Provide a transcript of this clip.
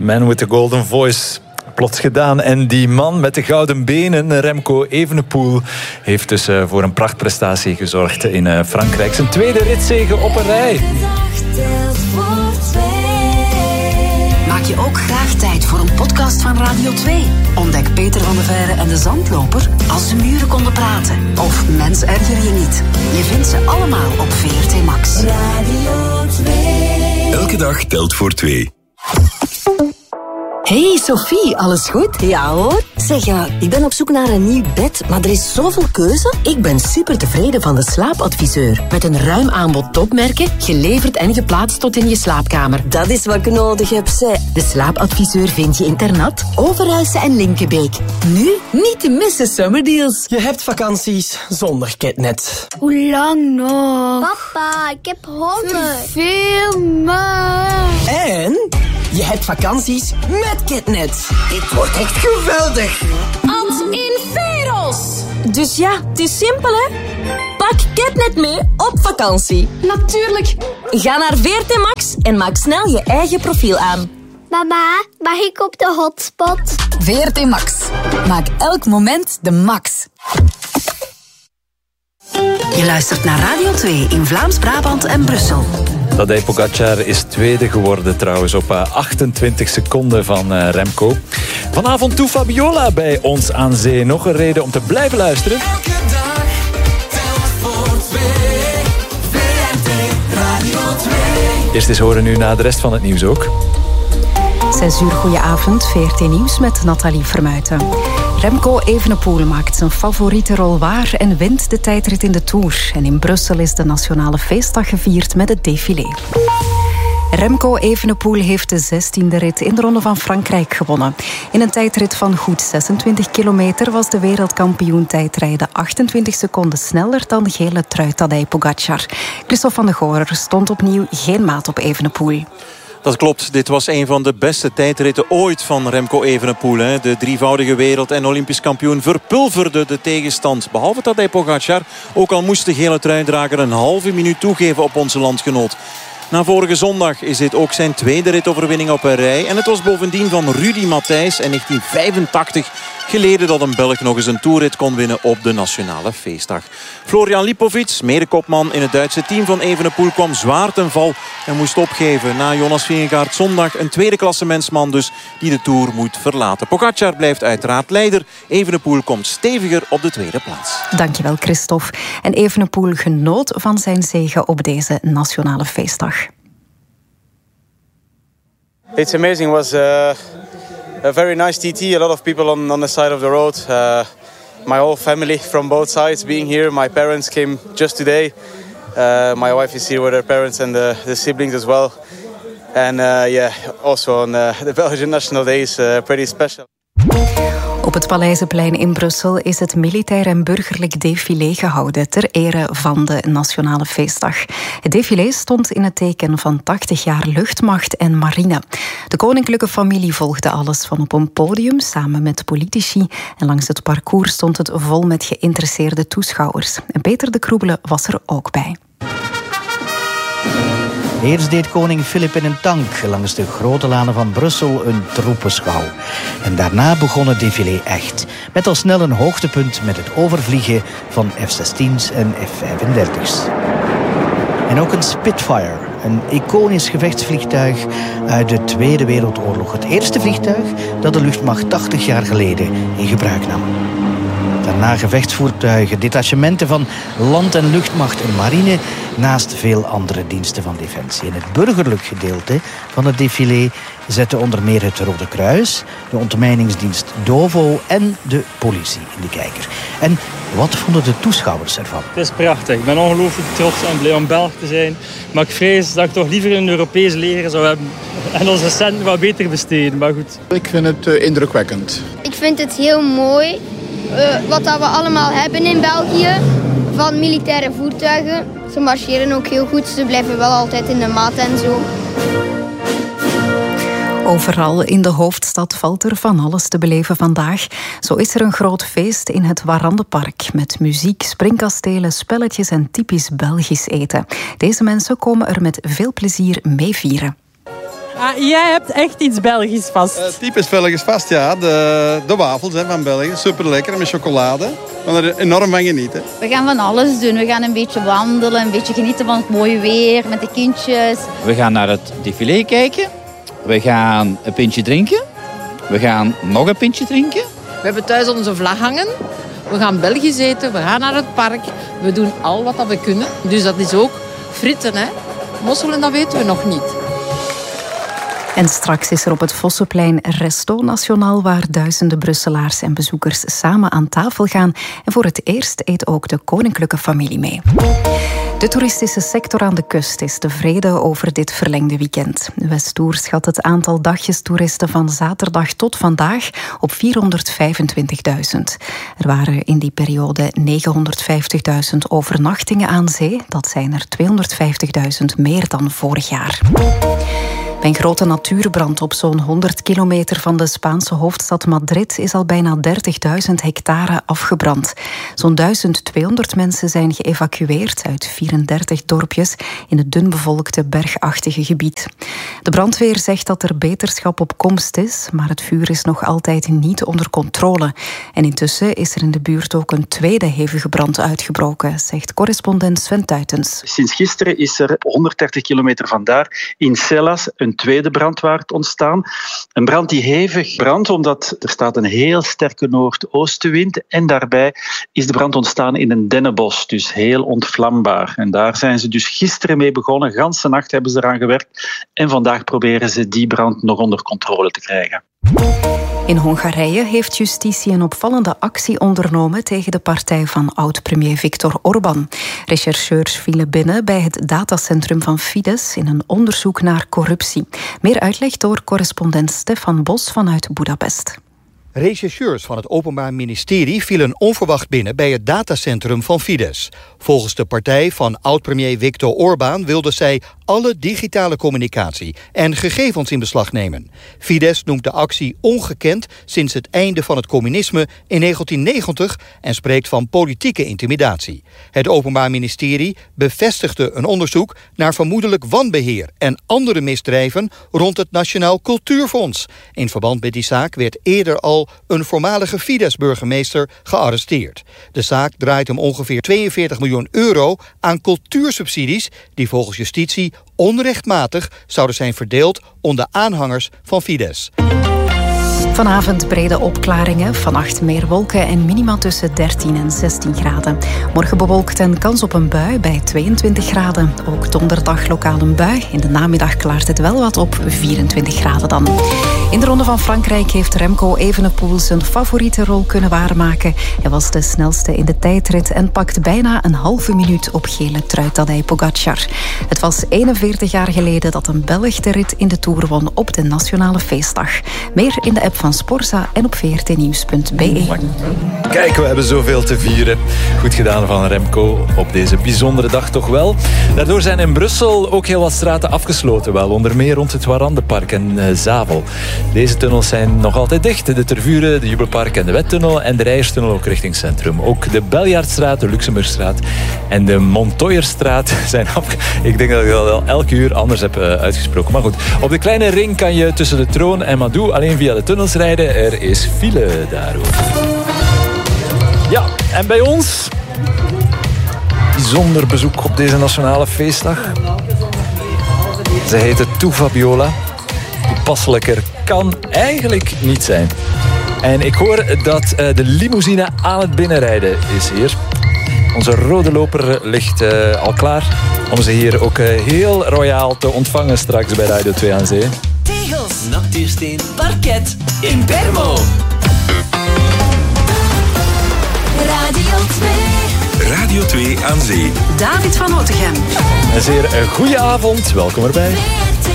Man with the Golden Voice. Plots gedaan. En die man met de gouden benen, Remco Evenepoel, heeft dus voor een prachtprestatie gezorgd in Frankrijk. Zijn tweede ritzege op een rij. Maak je ook graag tijd voor een podcast van Radio 2? Ontdek Peter van de Veire en de Zandloper Als de muren konden praten. Of Mens erger je niet. Je vindt ze allemaal op VRT Max. Radio 2. Elke dag telt voor 2. Hey Sophie, alles goed? Ja hoor. Zeg, ik ben op zoek naar een nieuw bed, maar er is zoveel keuze. Ik ben super tevreden van de Slaapadviseur. Met een ruim aanbod topmerken, geleverd en geplaatst tot in je slaapkamer. Dat is wat ik nodig heb, zeg. De Slaapadviseur vind je in Ternat, Overijse en Linkebeek. Nu niet te missen summerdeals. Je hebt vakanties zonder Ketnet. Hoe lang nog? Papa, ik heb honger. Veel maar. En je hebt vakanties met Ketnet. Dit wordt echt geweldig. Als in Veros. Dus ja, het is simpel hè. Pak Ketnet mee op vakantie. Natuurlijk. Ga naar VRT Max en maak snel je eigen profiel aan. Mama, mag ik op de hotspot? VRT Max. Maak elk moment de max. Je luistert naar Radio 2 in Vlaams-Brabant en Brussel. Tadej Pogacar is tweede geworden trouwens op 28 seconden van Remco. Vanavond toe Fabiola bij ons aan zee. Nog een reden om te blijven luisteren. Elke dag telt voor 2. VRT Radio 2. Eerst eens horen nu naar de rest van het nieuws ook. 6 uur, goedenavond. VRT Nieuws met Nathalie Vermuijten. Remco Evenepoel maakt zijn favoriete rol waar en wint de tijdrit in de Tour. En in Brussel is de Nationale Feestdag gevierd met het défilé. Remco Evenepoel heeft de 16e rit in de Ronde van Frankrijk gewonnen. In een tijdrit van goed 26 kilometer was de wereldkampioen tijdrijden 28 seconden sneller dan de gele trui Tadej Pogacar. Christophe van de Goor stond opnieuw geen maat op Evenepoel. Dat klopt, dit was een van de beste tijdritten ooit van Remco Evenepoel. De drievoudige wereld- en olympisch kampioen verpulverde de tegenstand. Behalve Tadej Pogacar, ook al moest de gele truidrager een halve minuut toegeven op onze landgenoot. Na vorige zondag is dit ook zijn tweede ritoverwinning op een rij. En het was bovendien van Rudy Matthijs in 1985 geleden dat een Belg nog eens een toerrit kon winnen op de Nationale Feestdag. Florian Lipovic, medekopman in het Duitse team van Evenepoel, kwam zwaar ten val en moest opgeven. Na Jonas Vingegaard zondag een tweede klassementsman dus die de Tour moet verlaten. Pogacar blijft uiteraard leider. Evenepoel komt steviger op de tweede plaats. Dankjewel Christophe. En Evenepoel genoot van zijn zege op deze Nationale Feestdag. It's amazing. It was a very nice TT. A lot of people on the side of the road. My whole family from both sides being here. My parents came just today. My wife is here with her parents and the siblings as well. And also on the Belgian National Day is pretty special. Op het Paleizenplein in Brussel is het militair en burgerlijk défilé gehouden ter ere van de Nationale Feestdag. Het défilé stond in het teken van 80 jaar luchtmacht en marine. De koninklijke familie volgde alles van op een podium samen met politici en langs het parcours stond het vol met geïnteresseerde toeschouwers. En Peter de Kroebele was er ook bij. Eerst deed koning Filip in een tank langs de grote lanen van Brussel een troepenschouw. En daarna begon het défilé echt. Met al snel een hoogtepunt met het overvliegen van F-16's en F-35's. En ook een Spitfire, een iconisch gevechtsvliegtuig uit de Tweede Wereldoorlog. Het eerste vliegtuig dat de luchtmacht 80 jaar geleden in gebruik nam. Daarna gevechtsvoertuigen, detachementen van land- en luchtmacht en marine, naast veel andere diensten van defensie. In het burgerlijk gedeelte van het défilé zetten onder meer het Rode Kruis, de ontmijningsdienst DOVO en de politie in de kijker. En wat vonden de toeschouwers ervan? Het is prachtig. Ik ben ongelooflijk trots en blij om Belg te zijn. Maar ik vrees dat ik toch liever een Europees leger zou hebben en onze centen wat beter besteden. Maar goed. Ik vind het indrukwekkend. Ik vind het heel mooi. Wat dat we allemaal hebben in België van militaire voertuigen. Ze marcheren ook heel goed, ze blijven wel altijd in de maat en zo. Overal in de hoofdstad valt er van alles te beleven vandaag. Zo is er een groot feest in het Warandenpark met muziek, springkastelen, spelletjes en typisch Belgisch eten. Deze mensen komen er met veel plezier mee vieren. Jij hebt echt iets Belgisch vast. Typisch Belgisch vast, ja. De wafels van België. Super lekker met chocolade. We gaan er enorm van genieten. We gaan van alles doen. We gaan een beetje wandelen, een beetje genieten van het mooie weer met de kindjes. We gaan naar het défilé kijken. We gaan een pintje drinken. We gaan nog een pintje drinken. We hebben thuis onze vlag hangen. We gaan Belgisch eten. We gaan naar het park. We doen al wat we kunnen. Dus dat is ook fritten, hè. Mosselen, dat weten we nog niet. En straks is er op het Vossenplein Resto Nationaal, waar duizenden Brusselaars en bezoekers samen aan tafel gaan. En voor het eerst eet ook de koninklijke familie mee. De toeristische sector aan de kust is tevreden over dit verlengde weekend. Westoer schat het aantal dagjestoeristen van zaterdag tot vandaag op 425.000. Er waren in die periode 950.000 overnachtingen aan zee. Dat zijn er 250.000 meer dan vorig jaar. Bij een grote natuurbrand op zo'n 100 kilometer van de Spaanse hoofdstad Madrid is al bijna 30.000 hectare afgebrand. Zo'n 1200 mensen zijn geëvacueerd uit 34 dorpjes in het dunbevolkte bergachtige gebied. De brandweer zegt dat er beterschap op komst is, maar het vuur is nog altijd niet onder controle. En intussen is er in de buurt ook een tweede hevige brand uitgebroken, zegt correspondent Sven Tuitens. Sinds gisteren is er 130 kilometer vandaar in Cellas een tweede brandwaard ontstaan. Een brand die hevig brandt, omdat er staat een heel sterke noordoostenwind en daarbij is de brand ontstaan in een dennenbos, dus heel ontvlambaar. En daar zijn ze dus gisteren mee begonnen. Ganse nacht hebben ze eraan gewerkt en vandaag proberen ze die brand nog onder controle te krijgen. In Hongarije heeft justitie een opvallende actie ondernomen tegen de partij van oud-premier Viktor Orbán. Rechercheurs vielen binnen bij het datacentrum van Fidesz in een onderzoek naar corruptie. Meer uitleg door correspondent Stefan Bos vanuit Budapest. Rechercheurs van het Openbaar Ministerie vielen onverwacht binnen bij het datacentrum van Fidesz. Volgens de partij van oud-premier Viktor Orbán wilde zij alle digitale communicatie en gegevens in beslag nemen. Fidesz noemt de actie ongekend sinds het einde van het communisme in 1990 en spreekt van politieke intimidatie. Het Openbaar Ministerie bevestigde een onderzoek naar vermoedelijk wanbeheer en andere misdrijven rond het Nationaal Cultuurfonds. In verband met die zaak werd eerder al een voormalige Fidesz-burgemeester gearresteerd. De zaak draait om ongeveer 42 miljoen euro aan cultuursubsidies die volgens justitie onrechtmatig zouden zijn verdeeld onder aanhangers van Fidesz. Vanavond brede opklaringen, vannacht meer wolken en minima tussen 13 en 16 graden. Morgen bewolkt en kans op een bui bij 22 graden. Ook donderdag lokaal een bui. In de namiddag klaart het wel wat op 24 graden dan. In de Ronde van Frankrijk heeft Remco Evenepoel zijn favoriete rol kunnen waarmaken. Hij was de snelste in de tijdrit en pakt bijna een halve minuut op gele trui Tadej Pogačar. Het was 41 jaar geleden dat een Belg de rit in de Tour won op de Nationale Feestdag. Meer in de app van Sporza en op vrtnieuws.be. Kijk, we hebben zoveel te vieren. Goed gedaan van Remco op deze bijzondere dag toch wel. Daardoor zijn in Brussel ook heel wat straten afgesloten. Wel, onder meer rond het Warandenpark en Zavel. Deze tunnels zijn nog altijd dicht. De Tervuren, de Jubelpark en de Wettunnel en de Rijerstunnel ook richting centrum. Ook de Beljaardstraat, de Luxemburgstraat en de Montoyerstraat zijn Ik denk dat ik dat wel elk uur anders heb uitgesproken. Maar goed, op de kleine ring kan je tussen de Troon en Madou alleen via de tunnels rijden. Er is file daarover. Ja, en bij ons bijzonder bezoek op deze Nationale Feestdag. Ze heette Toe Fabiola. Toepasselijker kan eigenlijk niet zijn. En ik hoor dat de limousine aan het binnenrijden is hier. Onze rode loper ligt al klaar om ze hier ook heel royaal te ontvangen straks bij Radio 2 aan Zee. Tegels, natuursteen, parket, in Bermo. Radio 2. Radio 2 aan Zee. David van Otegem. Een zeer goede avond, welkom erbij.